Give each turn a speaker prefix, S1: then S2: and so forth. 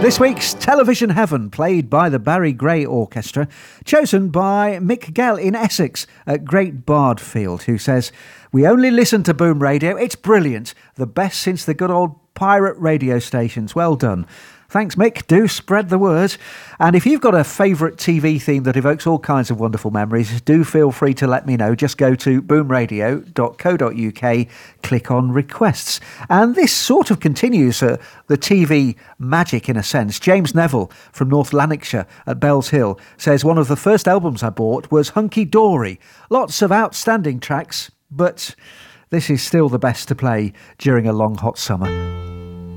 S1: This week's Television Heaven, played by the Barry Gray Orchestra, chosen by Mick Gell in Essex at Great Bardfield, who says, "We only listen to Boom Radio. It's brilliant. The best since the good old pirate radio stations. Well done." Thanks, Mick. Do spread the word. And if you've got a favourite TV theme that evokes all kinds of wonderful memories, do feel free to let me know. Just go to boomradio.co.uk, click on requests. And this sort of continues the TV magic in a sense. James Neville from North Lanarkshire at Bells Hill says, "One of the first albums I bought was Hunky Dory. Lots of outstanding tracks, but this is still the best to play during a long hot summer."